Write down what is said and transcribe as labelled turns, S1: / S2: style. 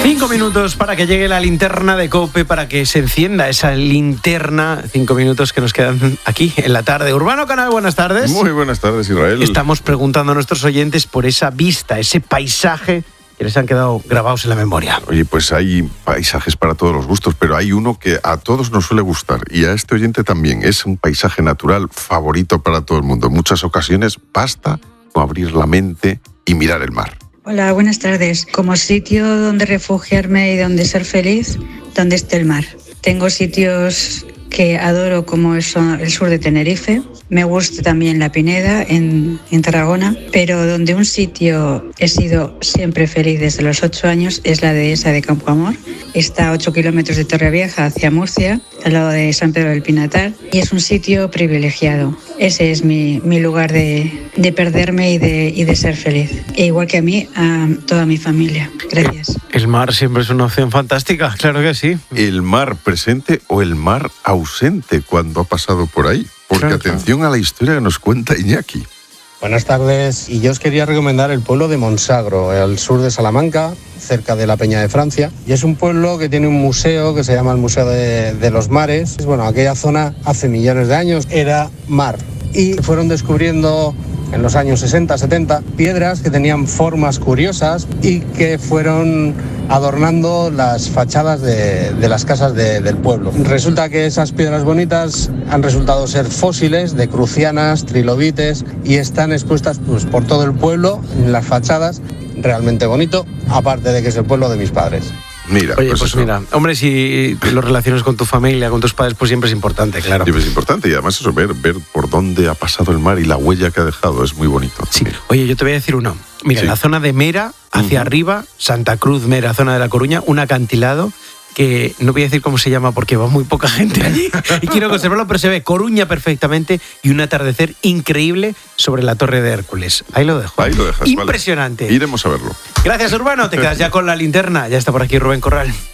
S1: 5 minutos para que llegue la linterna de COPE, para que se encienda esa linterna. 5 minutos que nos quedan aquí en la tarde. Urbano Canal, buenas tardes.
S2: Muy buenas tardes, Israel.
S1: Estamos preguntando a nuestros oyentes por esa vista, ese paisaje que les han quedado grabados en la memoria.
S2: Oye, pues hay paisajes para todos los gustos, pero hay uno que a todos nos suele gustar y a este oyente también. Es un paisaje natural favorito para todo el mundo. En muchas ocasiones basta con abrir la mente y mirar el mar.
S3: Hola, buenas tardes. Como sitio donde refugiarme y donde ser feliz, donde esté el mar. Tengo sitios que adoro como el sur de Tenerife. Me gusta también La Pineda en Tarragona, pero donde un sitio he sido siempre feliz desde los 8 años es la dehesa de Campo Amor. Está a 8 kilómetros de Torrevieja hacia Murcia, al lado de San Pedro del Pinatar, y es un sitio privilegiado. Ese es mi lugar de perderme y de ser feliz. E igual que a mí, a toda mi familia. Gracias.
S1: El mar siempre es una opción fantástica, claro que sí.
S2: El mar presente o el mar ausente cuando ha pasado por ahí. Porque claro, atención a la historia que nos cuenta Iñaki.
S4: Buenas tardes, y yo os quería recomendar el pueblo de Monsagro, al sur de Salamanca, cerca de la Peña de Francia. Y es un pueblo que tiene un museo que se llama el Museo de los Mares. Bueno, aquella zona hace millones de años era mar. Y fueron descubriendo en los años 60, 70, piedras que tenían formas curiosas y que fueron adornando las fachadas de las casas del pueblo. Resulta que esas piedras bonitas han resultado ser fósiles de crucianas, trilobites, y están expuestas pues, por todo el pueblo en las fachadas. Realmente bonito, aparte de que es el pueblo de mis padres.
S2: Mira,
S1: oye, pues mira, hombre, si lo relacionas con tu familia, con tus padres, pues siempre es importante, claro.
S2: Siempre es importante, y además eso, ver por dónde ha pasado el mar y la huella que ha dejado es muy bonito.
S1: Sí. Oye, yo te voy a decir uno. Mira, en la zona de Mera, hacia arriba, Santa Cruz, Mera, zona de La Coruña, un acantilado que no voy a decir cómo se llama porque va muy poca gente allí y quiero conservarlo, pero se ve Coruña perfectamente y un atardecer increíble sobre la Torre de Hércules. Ahí lo dejo.
S2: Ahí lo dejas.
S1: Impresionante.
S2: Vale. Iremos a verlo.
S1: Gracias, Urbano. Te quedas ya con la linterna. Ya está por aquí Rubén Corral.